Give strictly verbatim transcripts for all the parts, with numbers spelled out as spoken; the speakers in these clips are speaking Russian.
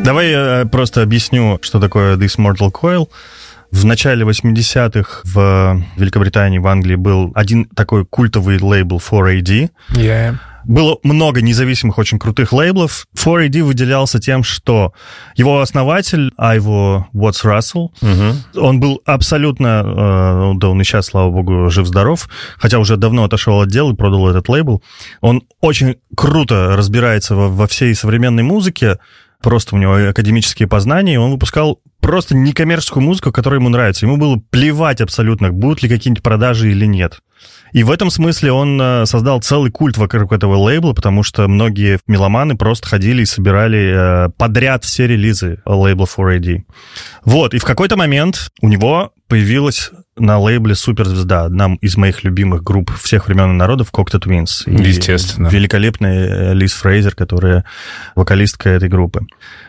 Давай я просто объясню, что такое This Mortal Coil. В начале восьмидесятых в Великобритании, в Англии был один такой культовый лейбл фор эй ди. Yeah. Было много независимых, очень крутых лейблов. фор эй ди выделялся тем, что его основатель, Айво Уотс Рассел, угу. он был абсолютно, э, да он и сейчас, слава богу, жив-здоров, хотя уже давно отошел от дел и продал этот лейбл. Он очень круто разбирается во, во всей современной музыке, просто у него академические познания, и он выпускал просто некоммерческую музыку, которая ему нравится. Ему было плевать абсолютно, будут ли какие-нибудь продажи или нет. И в этом смысле он создал целый культ вокруг этого лейбла, потому что многие меломаны просто ходили и собирали подряд все релизы лейбла фор эй ди. Вот, и в какой-то момент у него появилась на лейбле суперзвезда, одна из моих любимых групп всех времен и народов, Cocteau Twins. Естественно. Великолепная Лиз Фрейзер, которая вокалистка этой группы.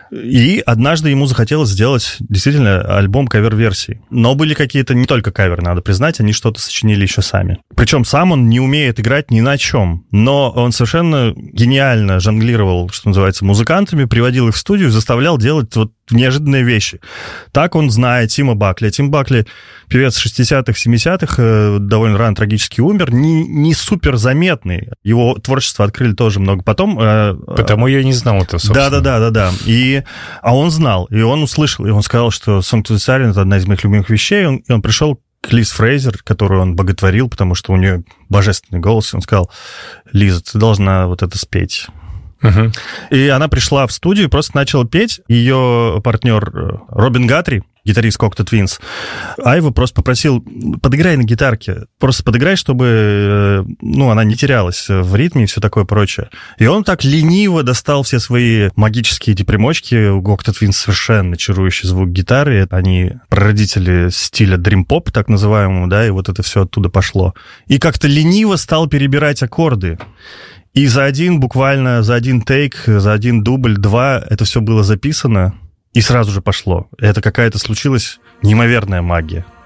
И однажды ему захотелось сделать действительно альбом кавер-версий. Но были какие-то не только каверы, надо признать, они что-то сочинили еще сами. Причем сам он не умеет играть ни на чем, но он совершенно гениально жонглировал, что называется, музыкантами, приводил их в студию, заставлял делать вот неожиданные вещи. Так он знает Тима Бакли. Тим Бакли, певец шестидесятых, семидесятых, довольно рано трагически умер, не, не супер заметный. Его творчество открыли тоже много потом. Потому я не знал это, собственно. Да-да-да-да-да. И, а он знал, и он услышал, и он сказал, что Song to the Siren — это одна из моих любимых вещей, и он, и он пришел к Лиз Фрейзер, которую он боготворил, потому что у нее божественный голос, и он сказал: «Лиза, ты должна вот это спеть». Uh-huh. И она пришла в студию и просто начала петь. Ее партнер Робин Гатри, гитарист Cocteau Twins, Айва просто попросил: подыграй на гитарке, просто подыграй, чтобы, ну, она не терялась в ритме и все такое прочее. И он так лениво достал все свои магические эти примочки. У Cocteau Twins совершенно чарующий звук гитары. Они прародители стиля дрим-поп, так называемого, да, и вот это все оттуда пошло. И как-то лениво стал перебирать аккорды. И за один, буквально за один тейк, за один дубль, два, это все было записано, и сразу же пошло. Это какая-то случилась неимоверная магия.